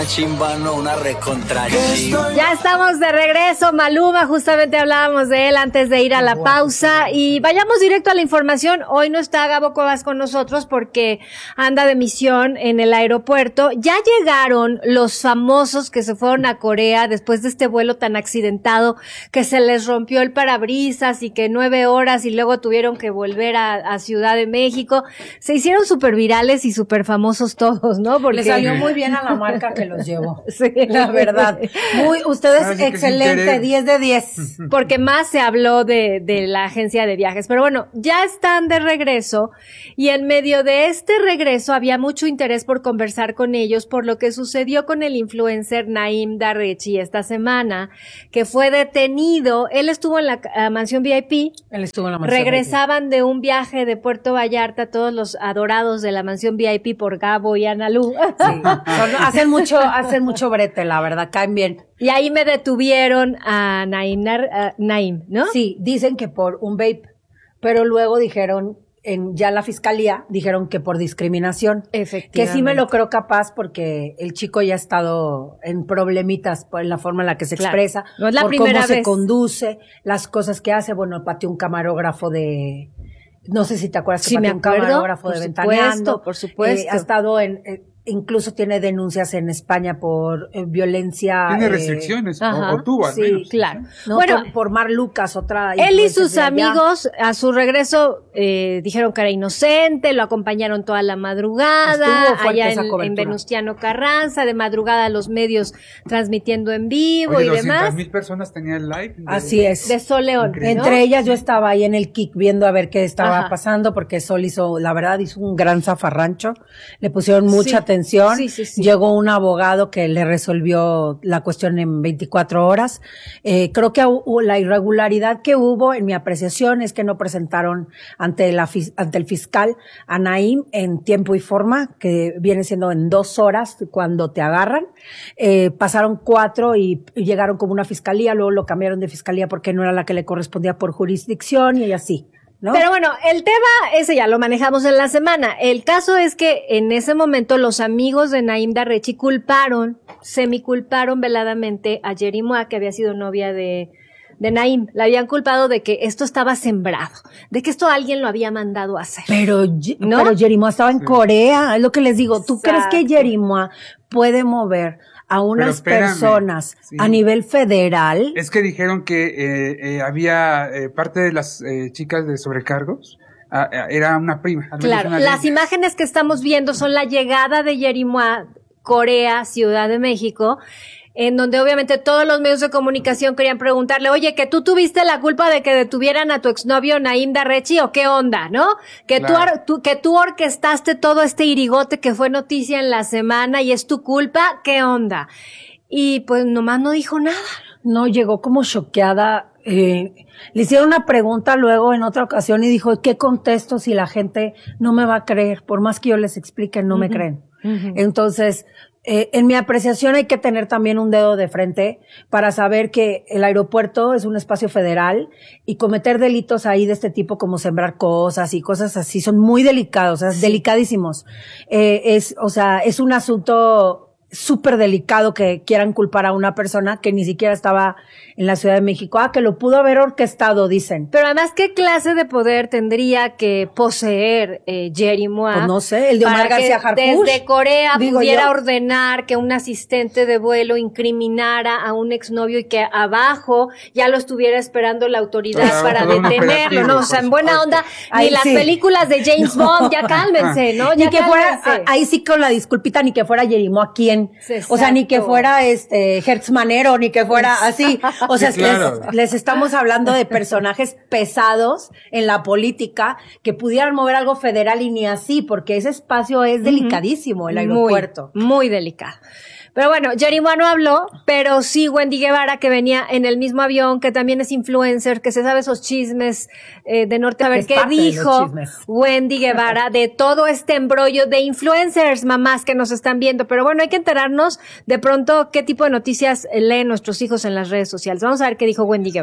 una chimba, no una recontra chimba. Ya estamos de regreso, Maluma, justamente hablábamos de él antes de ir a la pausa y vayamos directo a la información. Hoy no está Gabo Cuevas con nosotros porque anda de misión en el aeropuerto. Ya llegaron los famosos que se fueron a Corea después de este vuelo tan accidentado que se les rompió el parabrisas y que 9 horas y luego tuvieron que volver a Ciudad de México. Se hicieron súper virales y súper famosos todos, ¿no? Porque le salió muy bien a la marca que los llevó. Sí. La verdad. Ustedes excelente, 10 de 10. Porque más se habló de la agencia de viajes. Pero bueno, ya están de regreso y en medio de este regreso había mucho interés por conversar con ellos por lo que sucedió con el influencer Naim Darrechi esta semana, que fue detenido. Él estuvo en la mansión VIP. Él estuvo en la mansión Regresaban de un viaje de Puerto Vallarta todos los adorados de la mansión VIP por Gabo y Analu. Sí. Hacen mucho brete, la verdad, caen bien. Y ahí me detuvieron a Naim, ¿no? Sí, dicen que por un vape, pero luego dijeron, ya la fiscalía, dijeron que por discriminación. Efectivamente. Que sí me lo creo capaz porque el chico ya ha estado en problemitas por la forma en la que se expresa, no es la por primera cómo vez. se conduce, las cosas que hace. Bueno, pateó un camarógrafo no sé si te acuerdas que sí, pateó un camarógrafo de Ventaneando. Por supuesto. Ha estado incluso tiene denuncias en España por violencia. Tiene restricciones, o tuvo al menos. Sí, claro. No, bueno, por Mar Lucas, otra. Él y sus amigos a su regreso dijeron que era inocente, lo acompañaron toda la madrugada, allá en Venustiano Carranza, de madrugada los medios transmitiendo en vivo. Oye, y demás. 200,000 personas tenían live. Así es. De Sol León, ¿no? Entre ellas yo estaba ahí en el Kik viendo a ver qué estaba pasando, porque Sol hizo un gran zafarrancho, le pusieron mucha atención. Sí. Llegó un abogado que le resolvió la cuestión en 24 horas. Creo que la irregularidad que hubo, en mi apreciación, es que no presentaron ante el fiscal a Naim en tiempo y forma, que viene siendo en 2 horas cuando te agarran. Pasaron 4 y llegaron como una fiscalía, luego lo cambiaron de fiscalía porque no era la que le correspondía por jurisdicción y así. ¿No? Pero bueno, el tema ese ya lo manejamos en la semana. El caso es que en ese momento los amigos de Naim Darrechi semiculparon veladamente a Yerimua, que había sido novia de Naim. La habían culpado de que esto estaba sembrado, de que esto alguien lo había mandado a hacer. Pero Yerimua estaba en Corea, es lo que les digo. ¿Tú crees que Yerimua puede mover a unas personas a nivel federal? Es que dijeron que había parte de las chicas de sobrecargos, era una prima. Claro, las imágenes que estamos viendo son la llegada de Yerimua, Corea, Ciudad de México, en donde obviamente todos los medios de comunicación querían preguntarle, oye, que tú tuviste la culpa de que detuvieran a tu exnovio Naim Darrechi, o qué onda, ¿no? Que tú orquestaste todo este irigote que fue noticia en la semana y es tu culpa, ¿qué onda? Y pues nomás no dijo nada. No, llegó como choqueada. Le hicieron una pregunta luego en otra ocasión y dijo, ¿qué contesto si la gente no me va a creer? Por más que yo les explique, no me creen. Entonces, en mi apreciación hay que tener también un dedo de frente para saber que el aeropuerto es un espacio federal y cometer delitos ahí de este tipo como sembrar cosas y cosas así son muy delicados, delicadísimos. Es un asunto súper delicado que quieran culpar a una persona que ni siquiera estaba en la Ciudad de México. Que lo pudo haber orquestado, dicen. Pero además, ¿qué clase de poder tendría que poseer Yerimua? Pues no sé, el de Omar García Harfuch. Desde Corea pudiera ordenar que un asistente de vuelo incriminara a un exnovio y que abajo ya lo estuviera esperando la autoridad para detenerlo, ¿no? O sea, en buena onda, ni las películas de James Bond, ya cálmense, ¿no? Ya ni que fuera, ahí sí con la disculpita, ni que fuera Yerimua quien. Exacto. O sea, ni que fuera Hertz Manero, ni que fuera así. O sea, claro. les estamos hablando de personajes pesados en la política que pudieran mover algo federal y ni así, porque ese espacio es delicadísimo, el aeropuerto. Muy delicado. Pero bueno, Yerimua no habló, pero sí Wendy Guevara, que venía en el mismo avión, que también es influencer, que se sabe esos chismes de norte. A ver, ¿qué dijo Wendy Guevara de todo este embrollo de influencers, mamás que nos están viendo? Pero bueno, hay que enterarnos de pronto qué tipo de noticias leen nuestros hijos en las redes sociales. Vamos a ver qué dijo Wendy Guevara.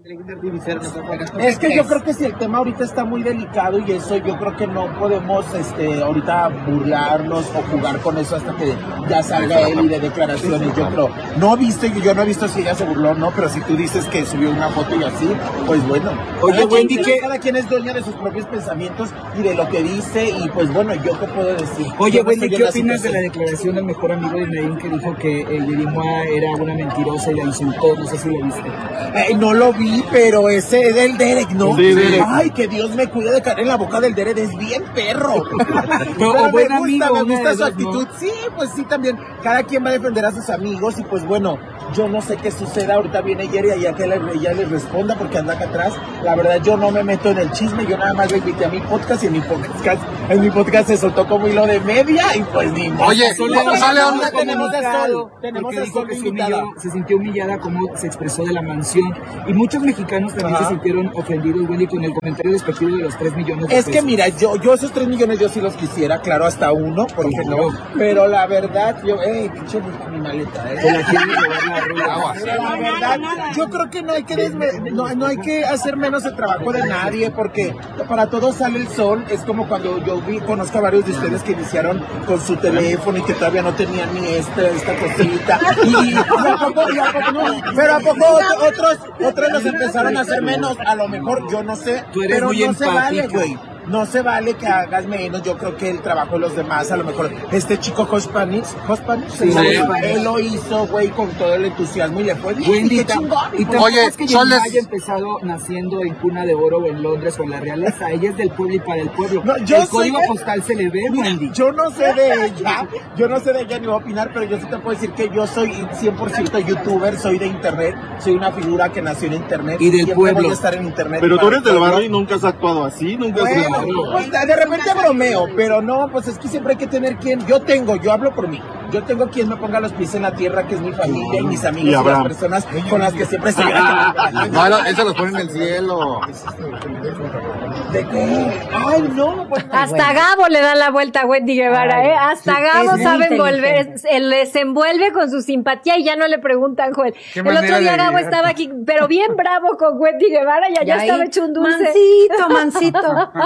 Es que yo creo que si el tema ahorita está muy delicado y eso, yo creo que no podemos ahorita burlarnos o jugar con eso hasta que ya salga él y de declaraciones. Yo creo, yo no he visto si ella se burló o no, pero si tú dices que subió una foto y así, pues bueno. Oye, Wendy, cada quien es dueña de sus propios pensamientos y de lo que dice, y pues bueno, yo qué puedo decir. Oye, Wendy, ¿qué opinas de la declaración del mejor amigo de Naim que dijo que Yerimoa era una mentirosa y la insultó? No sé si lo viste. No lo vi, pero ese es del Derek, ¿no? Sí, Derek. Ay, que Dios me cuide de caer en la boca del Derek, es bien perro. Pero me gusta su actitud. ¿No? Sí, pues sí, también. Cada quien va a defender a sus amigos y pues bueno, yo no sé qué suceda. Ahorita viene Yeri y ya que ella les responda porque anda acá atrás. La verdad, yo no me meto en el chisme, yo nada más le invité a mi podcast y en mi podcast se soltó como hilo de media y pues ni modo. Oye, tenemos a Sol invitada. Se sintió humillada como se expresó de la mansión, y muchos mexicanos también se sintieron ofendidos, Wendy, con el comentario despectivo de los 3 millones de pesos. Es que mira, yo esos 3 millones yo sí los quisiera, claro, hasta uno, porque no, pero la verdad, pinche mi maleta, la verdad, yo creo que no hay que hacer menos el trabajo de nadie, porque para todos sale el sol. Es como cuando yo conozco a varios de ustedes que iniciaron con su teléfono y que todavía no tenían ni esta cosita, y a poco pero a poco otros los empezaron a hacer menos. A lo mejor yo no sé, pero no se vale, güey. No se vale que hagas menos. Yo creo que el trabajo de los demás, a lo mejor este chico Hospanich, él lo hizo, güey, con todo el entusiasmo y le fue bien. Wendy, qué chingón. Y tampoco es que Yerimoa haya empezado naciendo en cuna de oro o en Londres o en la realeza. Ella es del pueblo y para el pueblo. No, el código postal se le ve, Wendy. Yo no sé de ella ni voy a opinar, pero yo sí te puedo decir que yo soy 100% youtuber, soy de internet, soy una figura que nació en internet y del pueblo. Voy a estar en internet. Pero tú eres del barrio y nunca has actuado así, nunca has pues de repente bromeo, pero no, pues es que siempre hay que tener quien. Yo hablo por mí. Yo tengo quien me ponga los pies en la tierra, que es mi familia y mis amigos y las personas con las que siempre estoy. No, eso los pone en el cielo. ¿De qué? Ay, no. Pues, hasta Gabo le da la vuelta a Wendy Guevara, ¿eh? Hasta Gabo sabe envolver, les envuelve con su simpatía y ya no le preguntan, Joel. El otro día Gabo estaba aquí, pero bien bravo con Wendy Guevara y allá estaba hecho un dulce. Mansito.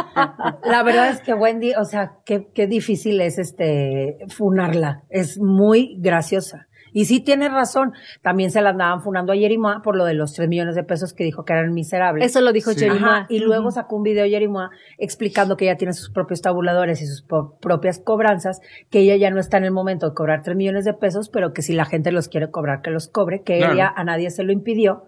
La verdad es que Wendy, o sea, qué difícil es funarla. Es muy graciosa. Y sí tiene razón. También se la andaban funando a Yerimoa por lo de los 3 millones de pesos que dijo que eran miserables. Eso lo dijo Yerimoa. Y luego sacó un video Yerimoa explicando que ella tiene sus propios tabuladores y sus propias cobranzas, que ella ya no está en el momento de cobrar 3 millones de pesos, pero que si la gente los quiere cobrar, que los cobre, que ella a nadie se lo impidió.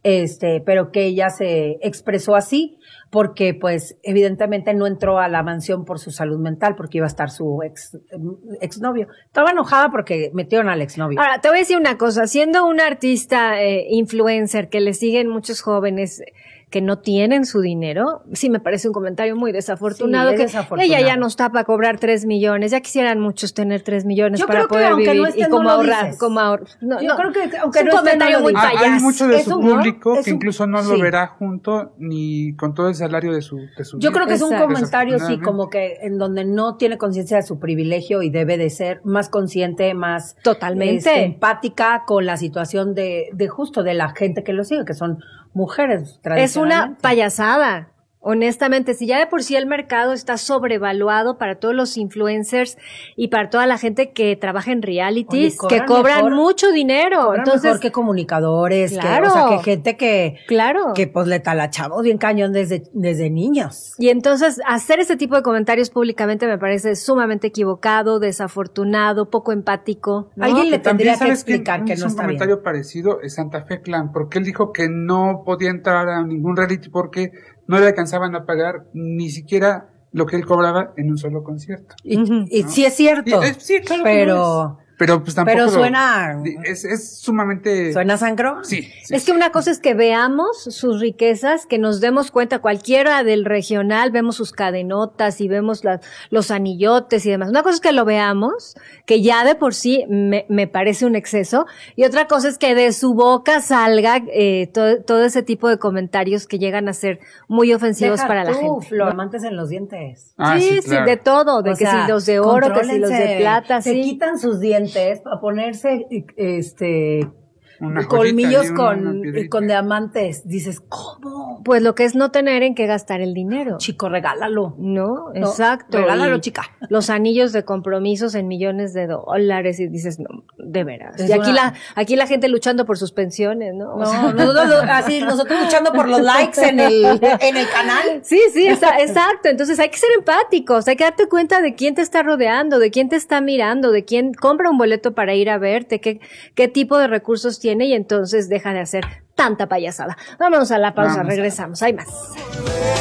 Pero que ella se expresó así porque pues evidentemente no entró a la mansión por su salud mental, porque iba a estar su exnovio. Estaba enojada porque metieron al exnovio. Ahora, te voy a decir una cosa, siendo una artista influencer que le siguen muchos jóvenes que no tienen su dinero, sí me parece un comentario muy desafortunado, ella ya no está para cobrar 3 millones, ya quisieran muchos tener 3 millones para poder vivir y como ahorrar. Yo creo que aunque es un comentario muy payaso. Hay mucho de su público que incluso no lo verá junto ni con todo el salario de su Yo creo que es un comentario, sí, como que en donde no tiene conciencia de su privilegio y debe de ser más consciente, más totalmente empática con la situación de justo de la gente que lo sigue, que son mujeres tradicionalmente. Es una payasada. Honestamente, si ya de por sí el mercado está sobrevaluado para todos los influencers y para toda la gente que trabaja en realities, que cobran mucho dinero. Entonces, mejor que comunicadores, claro, que gente que pues le talachamos bien cañón desde niños. Y entonces hacer ese tipo de comentarios públicamente me parece sumamente equivocado, desafortunado, poco empático, ¿no? Alguien le tendría que explicar que no está bien. Un comentario parecido es Santa Fe Clan, porque él dijo que no podía entrar a ningún reality porque no le alcanzaban a pagar ni siquiera lo que él cobraba en un solo concierto. Y sí es cierto. Sí, claro. Pero pues tampoco. Pero suena. Es sumamente. ¿Suena sangrón? Sí. Es que una cosa es que veamos sus riquezas, que nos demos cuenta, cualquiera del regional, vemos sus cadenotas y vemos los anillotes y demás. Una cosa es que lo veamos, que ya de por sí me parece un exceso. Y otra cosa es que de su boca salga todo ese tipo de comentarios que llegan a ser muy ofensivos para la gente. Fluormantes en los dientes. Sí, claro. de todo. De que si los de oro, que si los de plata, se quitan sus dientes para ponerse Una joyita colmillos y una con piedrita. diamantes. Dices, ¿cómo? Pues lo que es no tener en qué gastar el dinero. Chico, regálalo. No, exacto. regálalo, Y chica. Los anillos de compromisos en millones de dólares y dices, no, de veras. Es Y aquí una- aquí la gente luchando por sus pensiones, ¿no? O sea, No, nosotros luchando por los likes en el canal. sí, exacto. Entonces hay que ser empáticos, hay que darte cuenta de quién te está rodeando, de quién te está mirando, de quién compra un boleto para ir a verte, qué tipo de recursos tiene y entonces deja de hacer tanta payasada. Vámonos a la pausa, Vamos. regresamos, hay más.